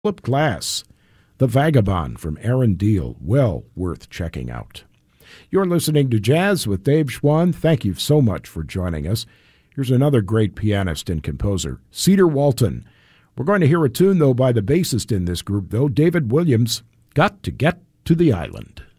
Philip Glass, The Vagabond from Aaron Deal, well worth checking out. You're listening to Jazz with Dave Schwann. Thank you so much for joining us. Here's another great pianist and composer, Cedar Walton. We're going to hear a tune, though, by the bassist in this group, though, David Williams, Got to Get to the Island.